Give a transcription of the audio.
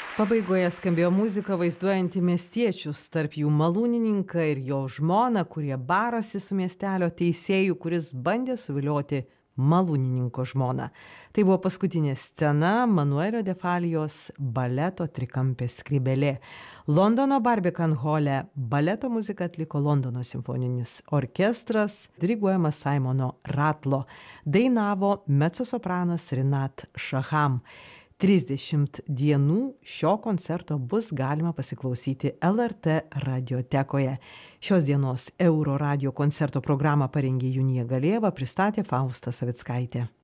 Pabaigoje skambėjo muzika vaizduojanti miestiečius, tarp jų malūnininką ir jo žmoną, kurie barasi su miestelio teisėju, kuris bandė suvilioti malūnininko žmoną. Tai buvo paskutinė scena Manuelio de Falijos baleto Trikampė skrybėlė. Londono Barbican hole baleto muziką atliko Londono simfoninis orkestras, diriguojamas Simono Ratlo. Dainavo mecosopranas Rinat Shaham. 30 dienų šio koncerto bus galima pasiklausyti LRT radiotekoje. Šios dienos Euro radio koncerto programą parengė Junija Galėva, pristatė Fausta Savickaitė.